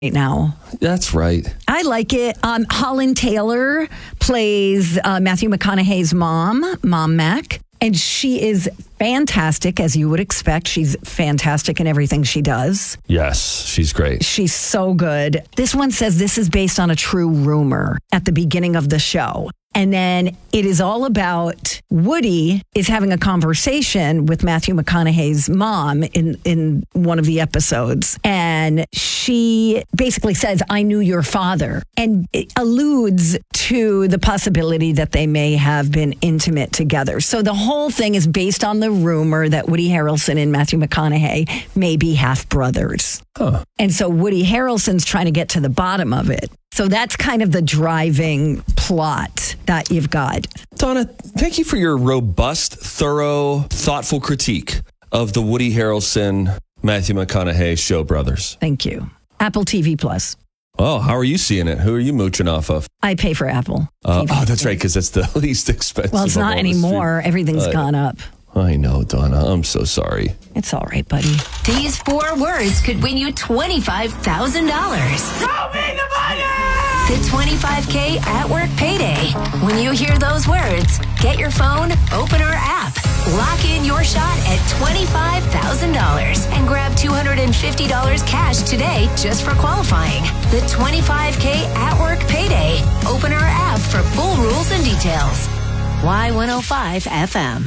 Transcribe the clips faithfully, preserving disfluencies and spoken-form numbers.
right now. That's right. I like it. Um, Holland Taylor plays uh, Matthew McConaughey's mom, Mom Mac. And she is fantastic, as you would expect. She's fantastic in everything she does. Yes, she's great. She's so good. This one says this is based on a true rumor at the beginning of the show. And then it is all about Woody is having a conversation with Matthew McConaughey's mom in, in one of the episodes. And she basically says, I knew your father. And it alludes to the possibility that they may have been intimate together. So the whole thing is based on the rumor that Woody Harrelson and Matthew McConaughey may be half brothers. Huh. And so Woody Harrelson's trying to get to the bottom of it. So that's kind of the driving plot that you've got. Donna, thank you for your robust, thorough, thoughtful critique of the Woody Harrelson, Matthew McConaughey show brothers. Thank you. Apple T V Plus. Oh, how are you seeing it? Who are you mooching off of? I pay for Apple. Uh, oh, that's right, because it's the least expensive. Well, it's not anymore. Stream. Everything's uh, gone up. I know, Donna. I'm so sorry. It's all right, buddy. These four words could win you twenty-five thousand dollars. Show me the money! The twenty-five K at work payday. When you hear those words, get your phone, open our app, lock in your shot at twenty-five thousand dollars, and grab two hundred fifty dollars cash today just for qualifying. The twenty-five K at work payday. Open our app for full rules and details. Y one oh five F M.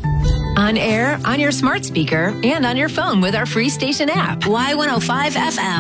On air, on your smart speaker, and on your phone with our free station app. Y one oh five F M.